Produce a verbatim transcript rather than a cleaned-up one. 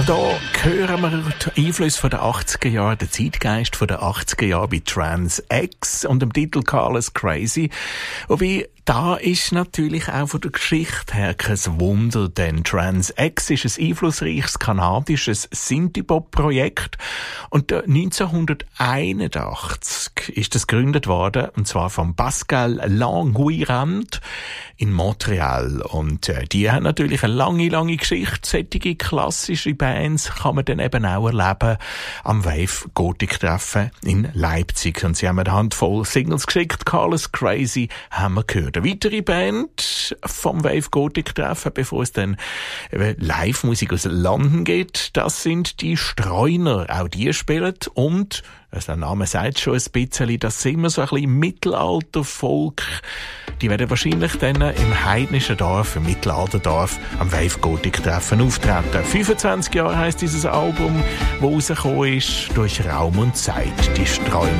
Auch hier hören wir den Einfluss von den achtziger Jahren, den Zeitgeist von den achtziger Jahren bei Trans X und dem Titel Carlos Crazy. Wobei, da ist natürlich auch von der Geschichte her kein Wunder, denn Trans X ist ein einflussreiches kanadisches Synthie-Pop-Projekt und neunzehnhunderteinundachtzig ist das gegründet worden, und zwar von Pascal Languirand in Montreal. Und äh, die haben natürlich eine lange, lange Geschichte. Solche klassische Bands kann man dann eben auch erleben am Wave Gothic Treffen in Leipzig. Und sie haben eine Handvoll Singles geschickt. Carlos Crazy haben wir gehört. Eine weitere Band vom Wave Gothic Treffen, bevor es dann Live-Musik aus London geht, das sind die Streuner. Auch die spielen und, also der Name sagt schon ein bisschen, das sind wir so ein bisschen Mittelalter-Folk. Die werden wahrscheinlich dann im heidnischen Dorf, im Mittelalterdorf, am Wave Gothic Treffen auftreten. fünfundzwanzig Jahre heisst dieses Album, das rausgekommen ist, durch Raum und Zeit, die Streuner.